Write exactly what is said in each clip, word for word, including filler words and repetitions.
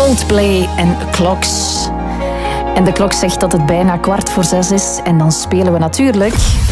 Coldplay en Clocks. En de klok zegt dat het bijna kwart voor zes is. En dan spelen we natuurlijk...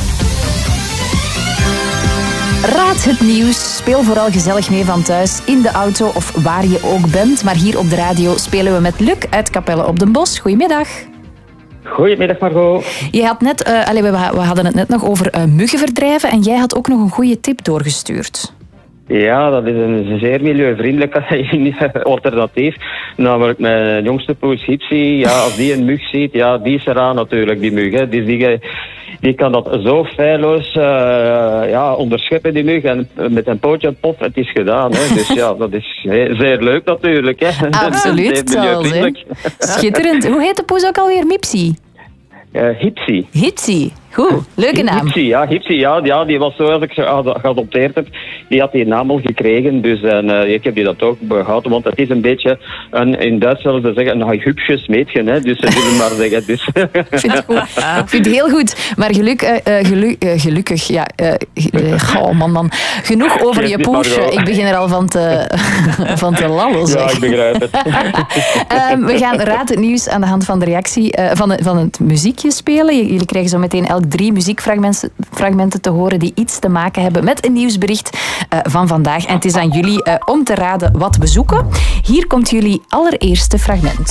Raad het nieuws. Speel vooral gezellig mee van thuis, in de auto of waar je ook bent. Maar hier op de radio spelen we met Luc uit Capelle op den Bosch. Goedemiddag. Goedemiddag, Margot. Je had net, uh, allez, we, we hadden het net nog over uh, muggenverdrijven en jij had ook nog een goede tip doorgestuurd. Ja, dat is een zeer milieuvriendelijk alternatief. Namelijk mijn jongste poes Hipsy. Ja, als die een mug ziet, ja, die is eraan natuurlijk, die mug. Hè. Die, die, die kan dat zo feilloos uh, ja, onderscheppen, die mug. En met een pootje pof, het is gedaan. Hè. Dus ja, dat is zeer, zeer leuk natuurlijk. Hè. Absoluut, zelfs. Schitterend. Hoe heet de poes ook alweer? Mipsy? Uh, Hipsy. Hipsy. Goed, leuke naam. Hipsy, ja, Hipsy, ja, ja, die was zo, als ik ze geadopteerd heb, die had die naam al gekregen, dus en, uh, ik heb die dat ook behouden, want het is een beetje, een, in Duits zullen ze zeggen, een hupsjes meetje, hè, dus ze zullen maar zeggen. Dus. Ik vind het goed. Ik vind het heel goed, maar geluk, uh, gelu uh, gelukkig, ja, uh, oh man, man, genoeg over je poesje, ik begin er al van te, van te lallen, zeg. Ja, ik begrijp het. um, we gaan Raad het nieuws aan de hand van de reactie, uh, van, van het muziekje spelen. Jullie krijgen zo meteen elk drie muziekfragmenten fragmenten te horen die iets te maken hebben met een nieuwsbericht uh, van vandaag. En het is aan jullie uh, om te raden wat we zoeken. Hier komt jullie allereerste fragment.